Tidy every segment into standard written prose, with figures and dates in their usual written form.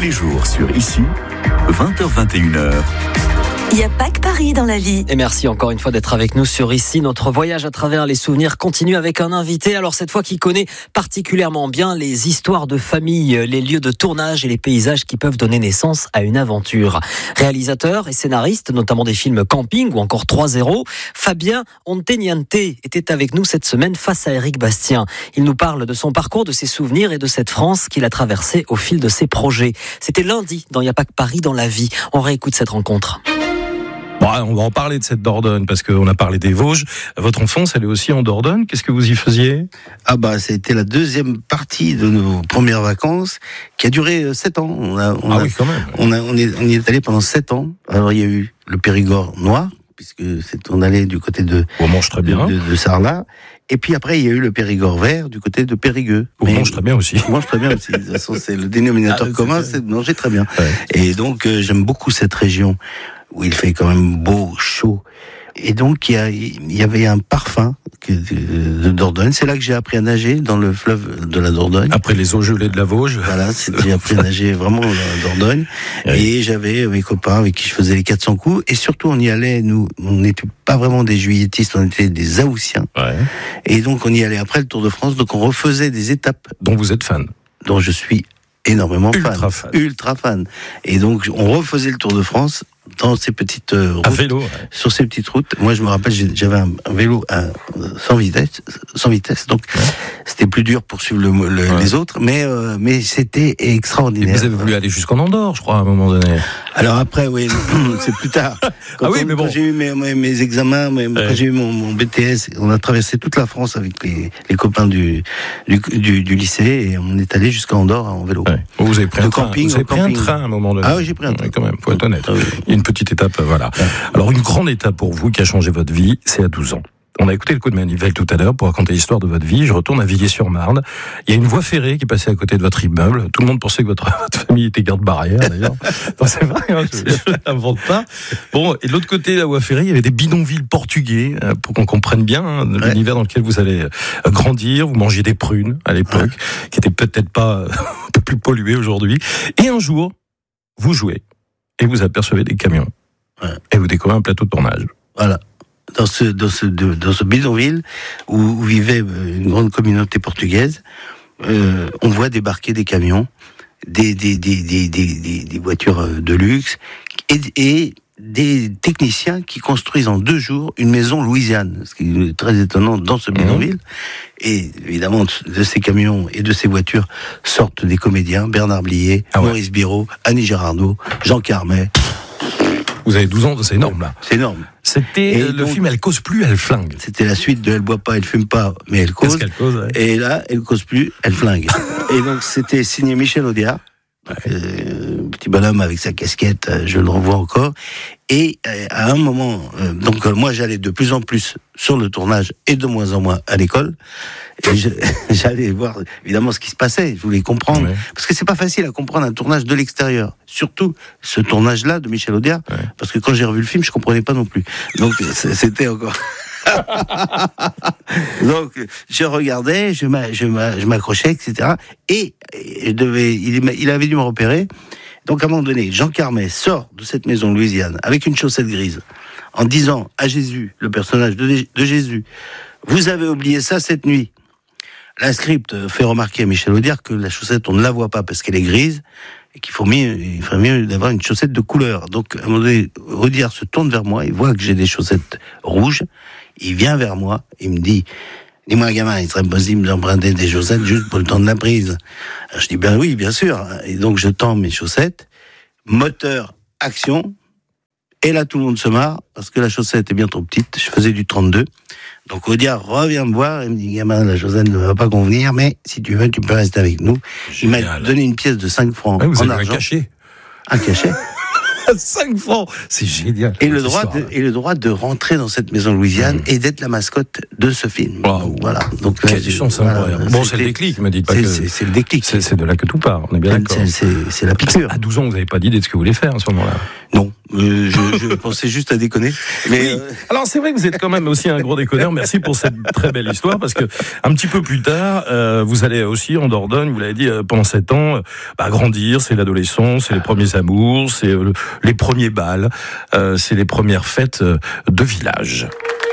les jours sur Ici, 20h-21h. Il n'y a pas que Paris dans la vie. Et merci encore une fois d'être avec nous sur Ici. Notre voyage à travers les souvenirs continue avec un invité. Alors cette fois qui connaît particulièrement bien les histoires de famille, les lieux de tournage et les paysages qui peuvent donner naissance à une aventure. Réalisateur et scénariste, notamment des films Camping ou encore 3-0, Fabien Onteniente était avec nous cette semaine face à Éric Bastien. Il nous parle de son parcours, de ses souvenirs et de cette France qu'il a traversée au fil de ses projets. C'était lundi dans Il n'y a pas que Paris dans la vie. On réécoute cette rencontre. Bon, on va en parler de cette Dordogne parce qu'on a parlé des Vosges. Votre enfance, elle est aussi en Dordogne. Qu'est-ce que vous y faisiez ? Ça a été la deuxième partie de nos premières vacances qui a duré 7 ans. Oui, quand même. On y est allé pendant 7 ans. Alors il y a eu le Périgord noir, puisque on allait du côté de on mange très bien. de Sarlat. Et puis après, il y a eu le Périgord vert du côté de Périgueux. On mange très bien aussi. On mange très bien aussi. De toute façon, c'est le dénominateur commun, c'est de manger très bien. Ouais. Et donc, j'aime beaucoup cette région où il fait quand même beau, chaud. Et donc, il y avait un parfum de Dordogne. C'est là que j'ai appris à nager, dans le fleuve de la Dordogne. Après les eaux gelées de la Vosges. Voilà, j'ai appris à nager vraiment dans la Dordogne. Oui. Et j'avais mes copains avec qui je faisais les 400 coups. Et surtout, on y allait, nous, on n'était pas vraiment des juilletistes, on était des Haussiens. Ouais. Et donc, on y allait après le Tour de France. Donc, on refaisait des étapes. Dont vous êtes fan. Dont je suis énormément ultra fan. Et donc, on refaisait le Tour de France dans ces petites routes, à vélo, ouais. Sur ces petites routes. Moi, je me rappelle, j'avais un vélo sans vitesse, donc c'était plus dur pour suivre les autres, mais c'était extraordinaire. Et vous avez voulu aller jusqu'en Andorre, je crois, à un moment donné. Alors après, oui, c'est plus tard. Quand j'ai eu mes examens, quand j'ai eu mon BTS, on a traversé toute la France avec les copains du lycée et on est allé jusqu'à Andorre en vélo. Ouais. Vous avez pris un train à un moment donné. Ah oui, j'ai pris un train. Ouais, quand même, faut être honnête. Il y a une petite étape, voilà. Ouais. Alors, une grande étape pour vous qui a changé votre vie, c'est à 12 ans. On a écouté le coup de manivelle tout à l'heure pour raconter l'histoire de votre vie. Je retourne à Villiers-sur-Marne. Il y a une voie ferrée qui passait à côté de votre immeuble. Tout le monde pensait que votre famille était garde-barrière, d'ailleurs. Non, c'est vrai, hein, je n'invente pas. Bon, et de l'autre côté de la voie ferrée, il y avait des bidonvilles portugais, pour qu'on comprenne bien l'univers dans lequel vous allez grandir. Vous mangiez des prunes à l'époque, qui étaient peut-être pas un peu plus polluées aujourd'hui. Et un jour, vous jouez et vous apercevez des camions. Et vous découvrez un plateau de tournage. Voilà. Dans ce bidonville où vivait une grande communauté portugaise, on voit débarquer des camions, des voitures de luxe et des techniciens qui construisent en 2 jours une maison louisiane, ce qui est très étonnant dans ce bidonville. Et évidemment, de ces camions et de ces voitures sortent des comédiens, Bernard Blier, Maurice Biraud, Annie Girardot, Jean Carmet. Vous avez 12 ans, c'est énorme, là. C'est énorme. C'était le film Elle cause plus, elle flingue. C'était la suite de Elle boit pas, elle fume pas, mais elle cause. Qu'est-ce qu'elle cause, ouais. Et là, elle cause plus, elle flingue. Et donc, c'était signé Michel Audiard. Petit bonhomme avec sa casquette, je le revois encore. Et à un moment, moi j'allais de plus en plus sur le tournage et de moins en moins à l'école. Et j'allais voir évidemment ce qui se passait. Je voulais comprendre, parce que c'est pas facile à comprendre un tournage de l'extérieur. Surtout ce tournage-là de Michel Audiard, parce que quand j'ai revu le film, je comprenais pas non plus. Donc c'était encore. Donc je regardais, je m'accrochais, etc. Et il avait dû me repérer. Donc à un moment donné, Jean Carmet sort de cette maison louisiane avec une chaussette grise en disant à Jésus, le personnage de Jésus, vous avez oublié ça cette nuit. La script fait remarquer à Michel Audiard que la chaussette on ne la voit pas parce qu'elle est grise et il ferait mieux d'avoir une chaussette de couleur. Donc à un moment donné, Audiard se tourne vers moi, il voit que j'ai des chaussettes rouges. Il vient vers moi, il me dit, dis-moi gamin, il serait possible d'emprunter des chaussettes juste pour le temps de la prise. Alors, je dis, ben oui, bien sûr. Et donc je tends mes chaussettes, moteur, action, et là tout le monde se marre, parce que la chaussette est bien trop petite, je faisais du 32. Donc Audiard revient me voir, et me dit, gamin, la chaussette ne va pas convenir, mais si tu veux, tu peux rester avec nous. Génial. Il m'a donné une pièce de 5 francs vous en avez argent. Un cachet 5 francs, c'est génial. Et le droit de rentrer dans cette maison louisiane et d'être la mascotte de ce film. Wow. Donc, voilà. Donc quelle chance incroyable. Bon, c'est le déclic, me dites pas que c'est le déclic. C'est de là que tout part. On est bien d'accord. C'est la piqûre. À 12 ans, vous n'avez pas d'idée de ce que vous voulez faire à ce moment-là. Non, je pensais juste à déconner. Mais oui. Alors c'est vrai que vous êtes quand même aussi un gros déconneur. Merci pour cette très belle histoire, parce que un petit peu plus tard, vous allez aussi en Dordogne, vous l'avez dit, pendant 7 ans, grandir, c'est l'adolescence, c'est les premiers amours, c'est les premiers bals, c'est les premières fêtes de village.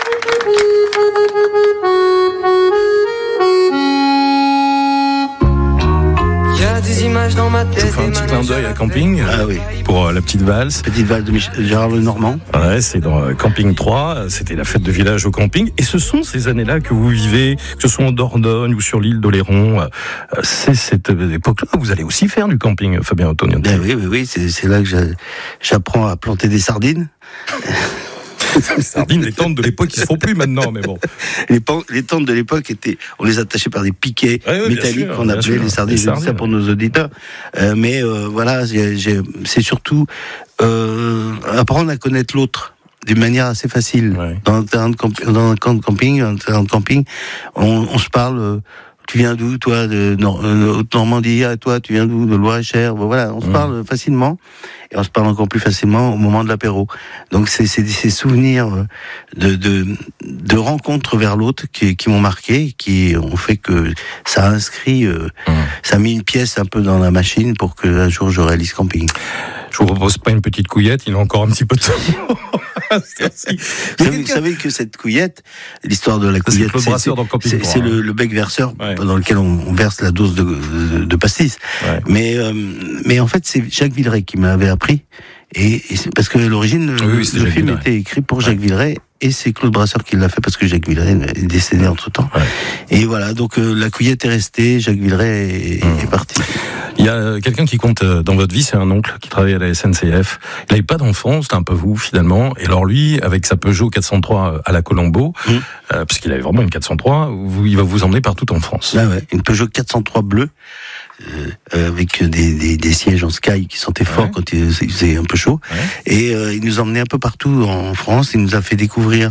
Des images dans ma tête. Je vous fais un petit clin d'œil à Camping, oui. Pour la petite valse. Petite valse de Gérard Lenormand. Ouais, c'est dans Camping 3, c'était la fête de village au camping. Et ce sont ces années-là que vous vivez, que ce soit en Dordogne ou sur l'île d'Oléron. C'est cette époque-là où vous allez aussi faire du camping, Fabien Antonianté. Oui, c'est là que j'apprends à planter des sardines. Les sardines, les tentes de l'époque, qui se font plus maintenant, mais bon. Les tentes de l'époque on les attachait par des piquets métalliques qu'on appelait les sardines. Je dis ça pour nos auditeurs. Voilà, c'est surtout apprendre à connaître l'autre d'une manière assez facile. Ouais. Dans un camp de camping, on se parle. Tu viens d'où, toi, de Haute-Normandie? Toi, tu viens d'où? De Loire-et-Cher? Voilà, on se parle facilement, et on se parle encore plus facilement au moment de l'apéro. Donc c'est ces souvenirs de rencontres vers l'autre qui m'ont marqué, qui ont fait que ça a inscrit, ça a mis une pièce un peu dans la machine pour que un jour je réalise camping. Je vous propose pas une petite couillette, il a encore un petit peu de temps. Vous savez que cette couillette, l'histoire de la couillette, c'est le bec verseur dans lequel on verse la dose de pastis. Ouais. Mais en fait, c'est Jacques Villeray qui m'avait appris. Et c'est parce que à l'origine, le film était écrit pour Jacques Villeray. Et c'est Claude Brasseur qui l'a fait parce que Jacques Villeray est décédé entre-temps. Ouais. Et voilà, donc la couillette est restée, Jacques Villeray est parti. Il y a quelqu'un qui compte dans votre vie, c'est un oncle qui travaille à la SNCF. Il n'avait pas d'enfant, c'était un peu vous finalement. Et alors lui, avec sa Peugeot 403 à la Colombo, parce qu'il avait vraiment une 403, il va vous emmener partout en France. Là, ouais, une Peugeot 403 bleue. Avec des sièges en Sky qui sentaient fort quand il faisait un peu chaud. Ouais. Et il nous emmenait un peu partout en France. Il nous a fait découvrir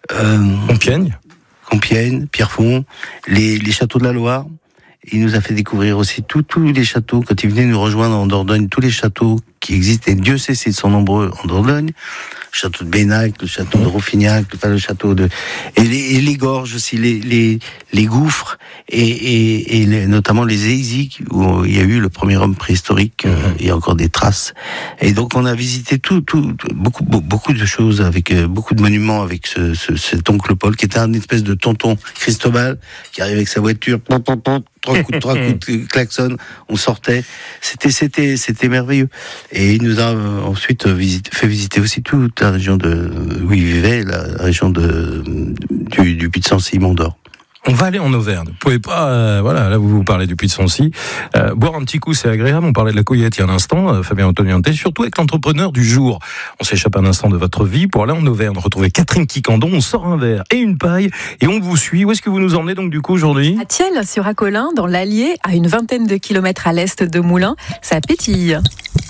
Compiègne, Pierrefonds, les châteaux de la Loire. Il nous a fait découvrir aussi tous les châteaux. Quand il venait nous rejoindre en Dordogne, tous les châteaux qui existent, et Dieu sait s'ils sont nombreux en Dordogne. Le château de Bénac, le château de Rouffignac, le château de... Et les gorges aussi, les gouffres, et notamment les Eisig, où il y a eu le premier homme préhistorique, il y a encore des traces. Et donc on a visité beaucoup de choses, avec beaucoup de monuments, avec cet oncle Paul, qui était un espèce de tonton Cristobal, qui arrivait avec sa voiture, trois coups de klaxon, on sortait. C'était merveilleux. Et il nous a ensuite fait visiter aussi toute la région où il vivait, la région du Puy-de-Sancy, Mont-d'Or. On va aller en Auvergne. Vous pouvez pas, là vous parlez du Puy-de-Sancy. Boire un petit coup, c'est agréable. On parlait de la couillette il y a un instant, Fabien Antonianté, surtout avec l'entrepreneur du jour. On s'échappe un instant de votre vie pour aller en Auvergne, retrouver Catherine Quicandon. On sort un verre et une paille et on vous suit. Où est-ce que vous nous emmenez donc du coup aujourd'hui? À Thiel, sur Acolin, dans l'Allier, à une vingtaine de kilomètres à l'est de Moulins. Ça pétille.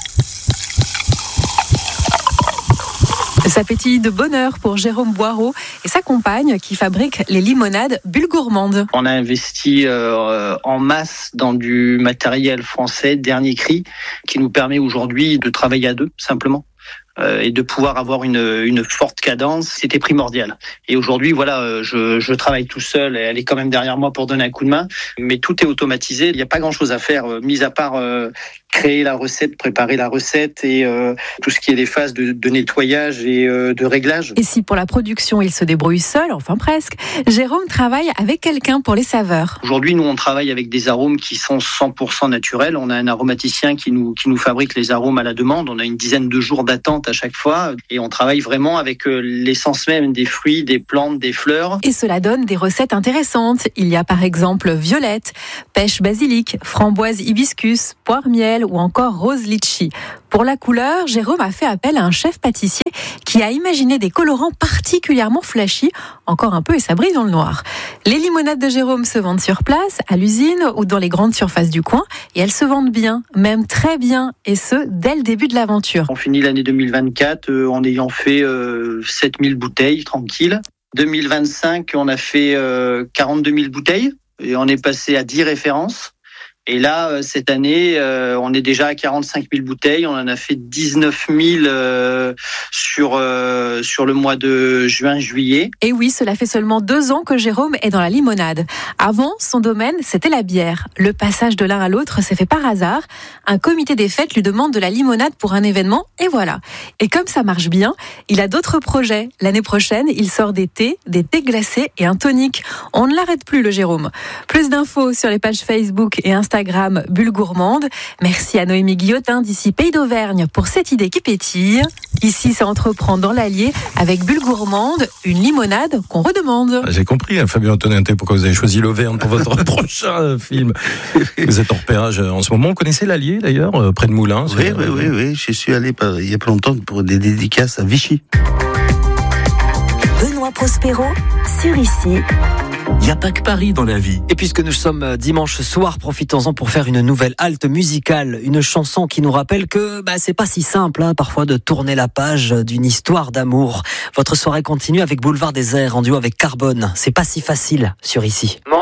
Ça pétille de bonheur pour Jérôme Boireau et sa compagne qui fabrique les limonades Bulles Gourmandes. On a investi en masse dans du matériel français, dernier cri, qui nous permet aujourd'hui de travailler à deux, simplement. Et de pouvoir avoir une forte cadence, c'était primordial. Et aujourd'hui, je travaille tout seul, et elle est quand même derrière moi pour donner un coup de main, mais tout est automatisé, il n'y a pas grand-chose à faire, mis à part créer la recette, préparer la recette et tout ce qui est les phases de nettoyage et de réglage. Et si pour la production, il se débrouille seul, enfin presque, Jérôme travaille avec quelqu'un pour les saveurs. Aujourd'hui, nous, on travaille avec des arômes qui sont 100% naturels. On a un aromaticien qui nous fabrique les arômes à la demande. On a une dizaine de jours d'attente à chaque fois et on travaille vraiment avec l'essence même des fruits, des plantes, des fleurs. Et cela donne des recettes intéressantes. Il y a par exemple violette, pêche basilic, framboise hibiscus, poire miel ou encore rose litchi. Pour la couleur, Jérôme a fait appel à un chef pâtissier qui a imaginé des colorants particulièrement flashy, encore un peu et ça brille dans le noir. Les limonades de Jérôme se vendent sur place, à l'usine ou dans les grandes surfaces du coin et elles se vendent bien, même très bien, et ce, dès le début de l'aventure. On finit l'année 2024 en ayant fait 7000 bouteilles, tranquille. 2025, on a fait 42 000 bouteilles et on est passé à 10 références. Et là, cette année, on est déjà à 45 000 bouteilles. On en a fait 19 000 sur le mois de juin-juillet. Et oui, cela fait seulement 2 ans que Jérôme est dans la limonade. Avant, son domaine, c'était la bière. Le passage de l'un à l'autre s'est fait par hasard. Un comité des fêtes lui demande de la limonade pour un événement, et voilà. Et comme ça marche bien, il a d'autres projets. L'année prochaine, il sort des thés glacés et un tonic. On ne l'arrête plus, le Jérôme. Plus d'infos sur les pages Facebook et Instagram Bulle Gourmande. Merci à Noémie Guillotin d'ici Pays d'Auvergne pour cette idée qui pétille. Ici, ça entreprend dans l'Allier avec Bulle Gourmande, une limonade qu'on redemande. J'ai compris, Fabien Antoninté, pourquoi vous avez choisi l'Auvergne pour votre prochain film. Vous êtes en repérage en ce moment. Vous connaissez l'Allier, d'ailleurs, près de Moulins? Oui. Je suis allé il y a pas longtemps pour des dédicaces à Vichy. Benoît Prospero sur Ici. Il n'y a pas que Paris dans la vie. Et puisque nous sommes dimanche soir, profitons-en pour faire une nouvelle halte musicale. Une chanson qui nous rappelle que c'est pas si simple parfois de tourner la page d'une histoire d'amour. Votre soirée continue avec Boulevard Désert en duo avec Carbone. C'est pas si facile sur Ici.